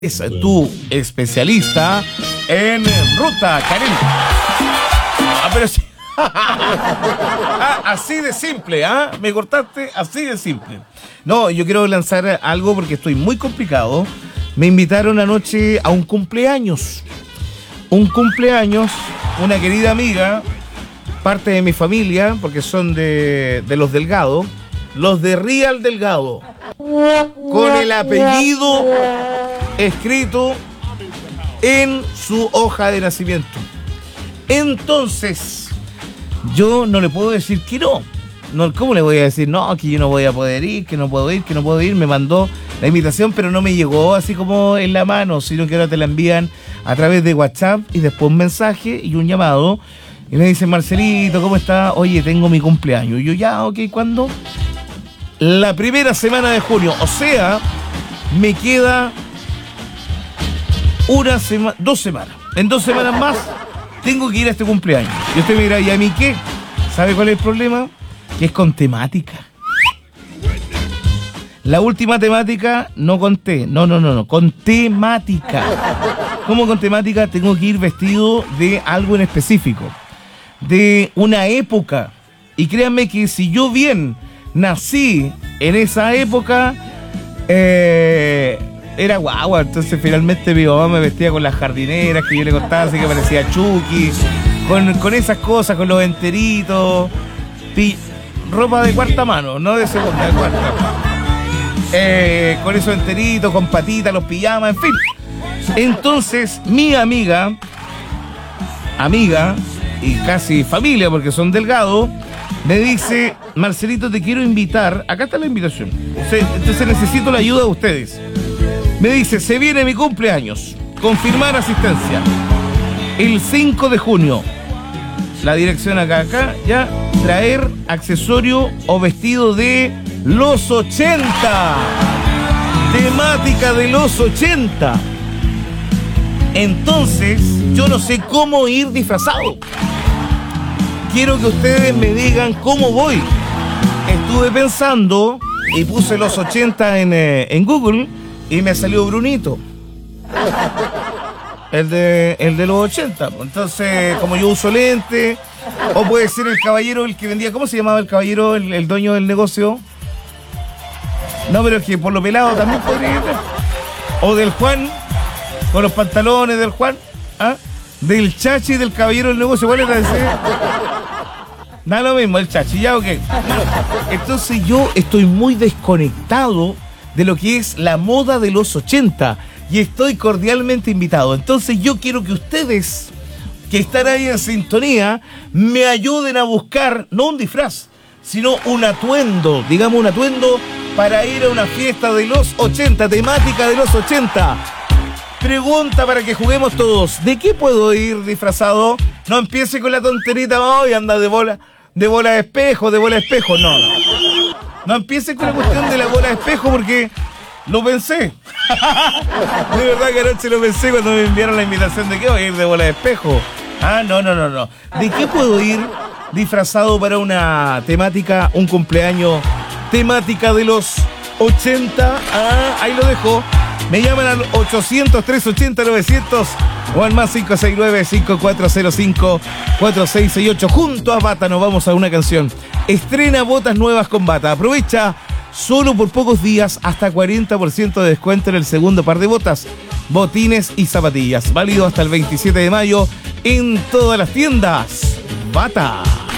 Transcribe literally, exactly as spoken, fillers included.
Es tu especialista en ruta, Karen. Ah, pero sí. ah, así de simple, ¿ah? Me cortaste así de simple. No, yo quiero lanzar algo porque estoy muy complicado. Me invitaron anoche a un cumpleaños. Un cumpleaños, una querida amiga, parte de mi familia, porque son de, de los Delgado, los de Real Delgado, con el apellido escrito en su hoja de nacimiento. Entonces, yo no le puedo decir que no. no. ¿Cómo le voy a decir? No, que yo no voy a poder ir, que no puedo ir, que no puedo ir. Me mandó la invitación, pero no me llegó así como en la mano, sino que ahora te la envían a través de WhatsApp y después un mensaje y un llamado. Y me dicen, Marcelito, ¿cómo está? Oye, tengo mi cumpleaños. Y yo, ya, ok, ¿cuándo? La primera semana de junio. O sea, me queda una semana, dos semanas. En dos semanas más tengo que ir a este cumpleaños. Y usted me dirá, ¿y a mí qué? ¿Sabe cuál es el problema? Que es con temática. La última temática no conté. No, no, no, no. Con temática. ¿Cómo con temática? Tengo que ir vestido de algo en específico. De una época. Y créanme que si yo bien nací en esa época, eh, era guagua. Entonces finalmente mi mamá me vestía con las jardineras que yo le contaba, así que parecía Chucky. Con, con esas cosas, con los enteritos. Pi- ropa de cuarta mano, no de segunda, de cuarta. Eh, con esos enteritos, con patitas, los pijamas, en fin. Entonces, mi amiga, amiga y casi familia, porque son Delgado, me dice, Marcelito, te quiero invitar. Acá está la invitación. Entonces necesito la ayuda de ustedes. Me dice, se viene mi cumpleaños. Confirmar asistencia. El cinco de junio. La dirección acá, acá, ya. Traer accesorio o vestido de los ochenta. Temática de los ochenta. Entonces, yo no sé cómo ir disfrazado. Quiero que ustedes me digan cómo voy. Estuve pensando y puse los ochenta en, eh, en Google y me salió Brunito. El de, el de los ochenta. Entonces, como yo uso lente, o puede ser el caballero, el que vendía, ¿cómo se llamaba el caballero, el, el dueño del negocio? No, pero es que por lo pelado también podría ir. O del Juan, con los pantalones del Juan, ¿ah? Del Chachi, del caballero del negocio, ¿cuál era ese? Da lo mismo, el Chachi, ya, ok. Entonces yo estoy muy desconectado de lo que es la moda de los ochenta y estoy cordialmente invitado. Entonces yo quiero que ustedes, que están ahí en sintonía, me ayuden a buscar, no un disfraz, sino un atuendo, digamos un atuendo para ir a una fiesta de los ochenta, temática de los ochenta. Pregunta para que juguemos todos. ¿De qué puedo ir disfrazado? No empiece con la tonterita, hoy anda de bola, de bola de espejo, de bola de espejo. No, no. No empiece con la cuestión de la bola de espejo porque lo pensé. De verdad que anoche lo pensé cuando me enviaron la invitación de que voy a ir de bola de espejo. Ah, no, no, no, no. ¿De qué puedo ir disfrazado para una temática, un cumpleaños temática de los ochenta? Ah, ahí lo dejo. Me llaman al ochocientos, trescientos ochenta, novecientos o al más cinco seis nueve, cinco cuatro cero cinco, cuatro seis seis ocho. Junto a Bata nos vamos a una canción. Estrena botas nuevas con Bata. Aprovecha solo por pocos días hasta cuarenta por ciento de descuento en el segundo par de botas, botines y zapatillas. Válido hasta el veintisiete de mayo en todas las tiendas. Bata.